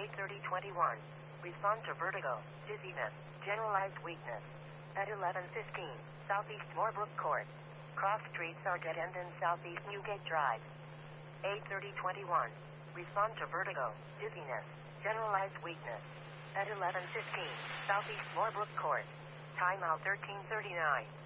8:30:21. Respond to vertigo, dizziness, generalized weakness. At 11:15, Southeast Moorbrook Court. Cross streets are dead end in Southeast Newgate Drive. 8:30:21. Respond to vertigo, dizziness, generalized weakness. At 11:15, Southeast Moorbrook Court. Timeout 13:39.